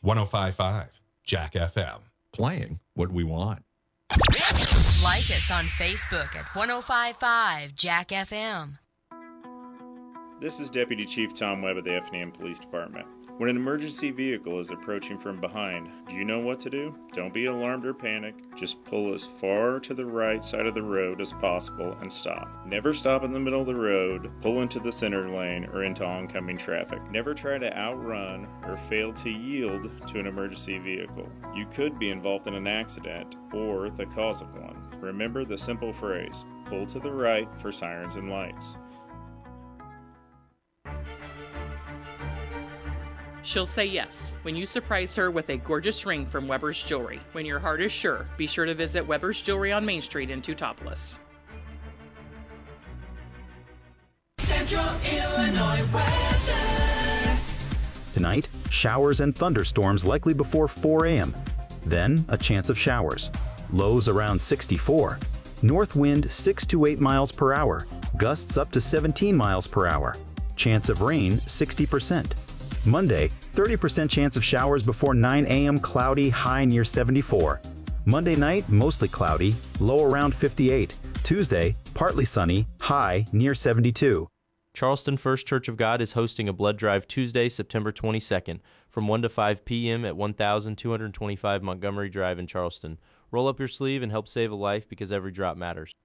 105.5 Jack FM. Playing what we want. Like us on Facebook at 105.5 Jack FM. This is Deputy Chief Tom Webb of the Effingham Police Department. When an emergency vehicle is approaching from behind, do you know what to do? Don't be alarmed or panic. Just pull as far to the right side of the road as possible and stop. Never stop in the middle of the road, pull into the center lane, or into oncoming traffic. Never try to outrun or fail to yield to an emergency vehicle. You could be involved in an accident or the cause of one. Remember the simple phrase, pull to the right for sirens and lights. She'll say yes when you surprise her with a gorgeous ring from Weber's Jewelry. When your heart is sure, be sure to visit Weber's Jewelry on Main Street in Teutopolis. Central Illinois weather. Tonight, showers and thunderstorms likely before 4 a.m. Then, a chance of showers. Lows around 64. North wind 6 to 8 miles per hour. Gusts up to 17 miles per hour. Chance of rain 60%. Monday, 30% chance of showers before 9 a.m. Cloudy, high near 74. Monday night, mostly cloudy, low around 58. Tuesday, partly sunny, high near 72. Charleston First Church of God is hosting a blood drive Tuesday, September 22nd, from 1 to 5 p.m. at 1225 Montgomery Drive in Charleston. Roll up your sleeve and help save a life because every drop matters.